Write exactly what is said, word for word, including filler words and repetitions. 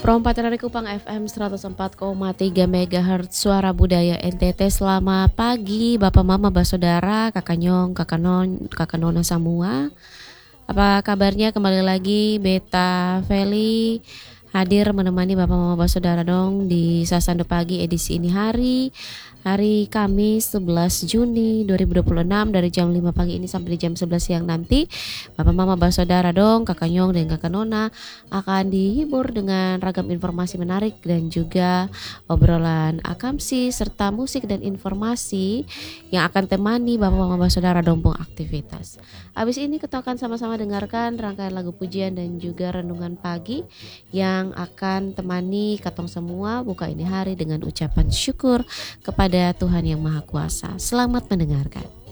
Perompatan dari Kupang F M seratus empat koma tiga megahertz Suara Budaya N T T. Selamat pagi Bapak Mama Basodara, Kakak Nyong, Kakak Non, Kakak Nona semua. Apa kabarnya? Kembali lagi Beta Feli hadir menemani Bapak Mama Basodara dong di Sasando Pagi edisi ini hari Hari Kamis sebelas Juni dua ribu dua puluh enam dari jam lima pagi ini sampai di jam sebelas siang nanti. Bapak Mama Basodara dong, Kakak Nyong dan Kakak Nona akan dihibur dengan ragam informasi menarik dan juga obrolan akamsi serta musik dan informasi yang akan temani Bapak Mama Basodara dompong aktivitas. Habis ini kita akan sama-sama dengarkan rangkaian lagu pujian dan juga renungan pagi yang akan temani katong semua buka ini hari dengan ucapan syukur kepada Tuhan Yang Maha Kuasa. Selamat mendengarkan.